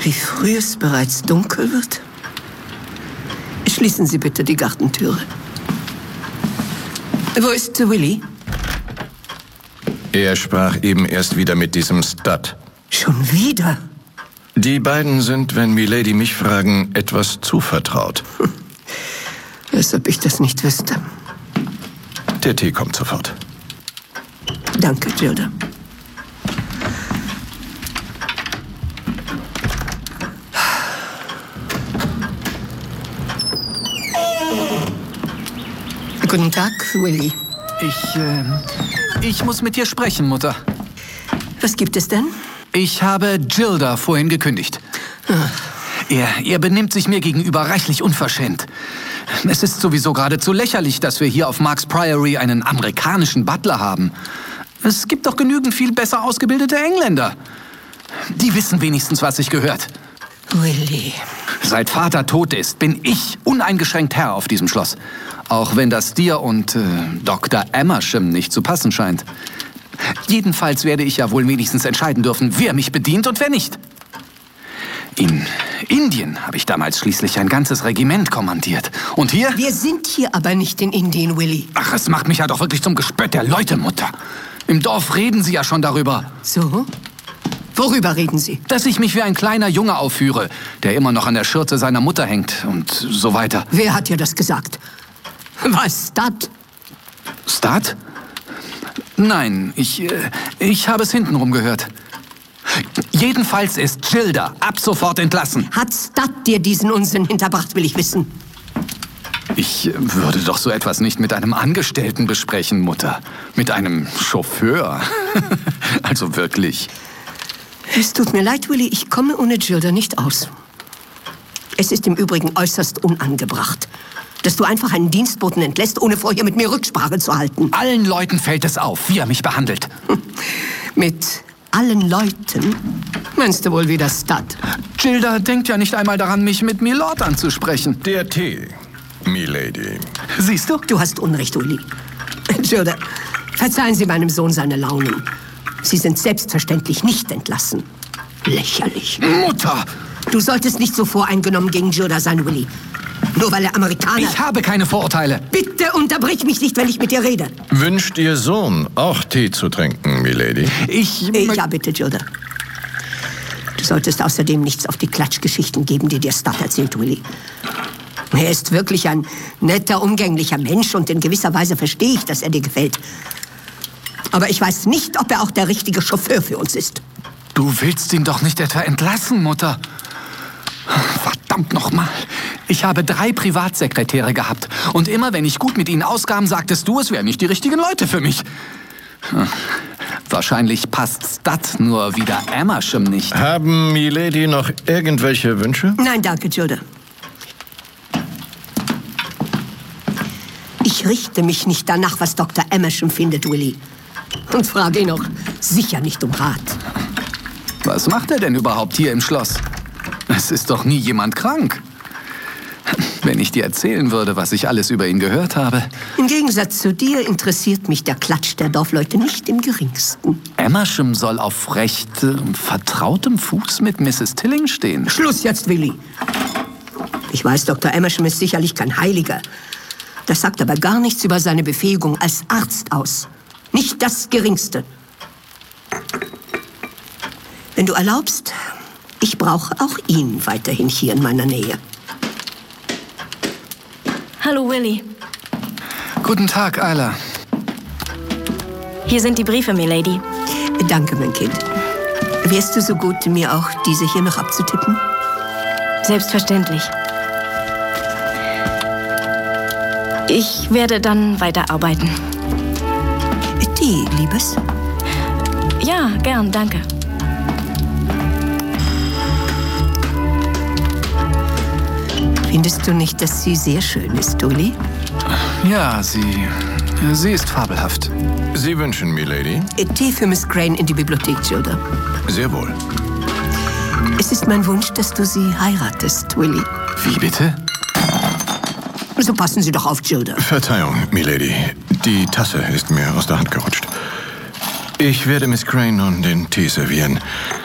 Wie früh es bereits dunkel wird. Schließen Sie bitte die Gartentüre. Wo ist Willy? Er sprach eben erst wieder mit diesem Stud. Schon wieder? Die beiden sind, wenn Milady mich fragen, etwas zu vertraut. Als ob ich das nicht wüsste. Der Tee kommt sofort. Danke, Gilda. Guten Tag, Willy. Ich muss mit dir sprechen, Mutter. Was gibt es denn? Ich habe Gilda vorhin gekündigt. Er benimmt sich mir gegenüber reichlich unverschämt. Es ist sowieso geradezu lächerlich, dass wir hier auf Marks Priory einen amerikanischen Butler haben. Es gibt doch genügend viel besser ausgebildete Engländer. Die wissen wenigstens, was sich gehört. Willy. Seit Vater tot ist, bin ich uneingeschränkt Herr auf diesem Schloss. Auch wenn das dir und Dr. Amersham nicht zu passen scheint. Jedenfalls werde ich ja wohl wenigstens entscheiden dürfen, wer mich bedient und wer nicht. In Indien habe ich damals schließlich ein ganzes Regiment kommandiert. Und hier? Wir sind hier aber nicht in Indien, Willy. Ach, es macht mich ja doch wirklich zum Gespött der Leute, Mutter. Im Dorf reden sie ja schon darüber. So? Worüber reden Sie? Dass ich mich wie ein kleiner Junge aufführe, der immer noch an der Schürze seiner Mutter hängt und so weiter. Wer hat dir das gesagt? Was, Stud? Stud? Nein, ich habe es hintenrum gehört. Jedenfalls ist Gilda ab sofort entlassen. Hat Stud dir diesen Unsinn hinterbracht, will ich wissen. Ich würde doch so etwas nicht mit einem Angestellten besprechen, Mutter. Mit einem Chauffeur. Also wirklich. Es tut mir leid, Willy, ich komme ohne Gilda nicht aus. Es ist im Übrigen äußerst unangebracht, dass du einfach einen Dienstboten entlässt, ohne vorher mit mir Rücksprache zu halten. Allen Leuten fällt es auf, wie er mich behandelt. Mit allen Leuten? Meinst du wohl wieder Stud? Gilda denkt ja nicht einmal daran, mich mit Milord anzusprechen. Der Tee, Milady. Siehst du? Du hast Unrecht, Willy. Gilda, verzeihen Sie meinem Sohn seine Launen. Sie sind selbstverständlich nicht entlassen. Lächerlich. Mutter! Du solltest nicht so voreingenommen gegen Gilda sein, Willy. Nur weil er Amerikaner... Ich habe keine Vorurteile. Bitte unterbrich mich nicht, wenn ich mit dir rede. Wünscht Ihr Sohn auch Tee zu trinken, Milady? Ja, bitte, Gilda. Du solltest außerdem nichts auf die Klatschgeschichten geben, die dir Stud erzählt, Willy. Er ist wirklich ein netter, umgänglicher Mensch und in gewisser Weise verstehe ich, dass er dir gefällt. Aber ich weiß nicht, ob er auch der richtige Chauffeur für uns ist. Du willst ihn doch nicht etwa entlassen, Mutter. Verdammt nochmal. Ich habe 3 Privatsekretäre gehabt. Und immer, wenn ich gut mit ihnen auskam, sagtest du, es wären nicht die richtigen Leute für mich. Wahrscheinlich passt Stud nur wieder Amersham nicht. Haben Milady noch irgendwelche Wünsche? Nein, danke, Gilda. Ich richte mich nicht danach, was Dr. Amersham findet, Willy. Und frage ihn auch sicher nicht um Rat. Was macht er denn überhaupt hier im Schloss? Es ist doch nie jemand krank. Wenn ich dir erzählen würde, was ich alles über ihn gehört habe. Im Gegensatz zu dir interessiert mich der Klatsch der Dorfleute nicht im geringsten. Amersham soll auf recht vertrautem Fuß mit Mrs. Tilling stehen. Schluss jetzt, Willy. Ich weiß, Dr. Amersham ist sicherlich kein Heiliger. Das sagt aber gar nichts über seine Befähigung als Arzt aus. Nicht das Geringste. Wenn du erlaubst, ich brauche auch ihn weiterhin hier in meiner Nähe. Hallo, Willy. Guten Tag, Ayla. Hier sind die Briefe, Milady. Danke, mein Kind. Wärst du so gut, mir auch diese hier noch abzutippen? Selbstverständlich. Ich werde dann weiterarbeiten. Tee, Liebes? Ja, gern, danke. Findest du nicht, dass sie sehr schön ist, Willy? Ja, sie ist fabelhaft. Sie wünschen, Milady? Tee für Miss Crane in die Bibliothek, Gilda. Sehr wohl. Es ist mein Wunsch, dass du sie heiratest, Willy. Wie bitte? So passen Sie doch auf, Gilda. Verzeihung, Milady. Die Tasse ist mir aus der Hand gerutscht. Ich werde Miss Crane nun den Tee servieren.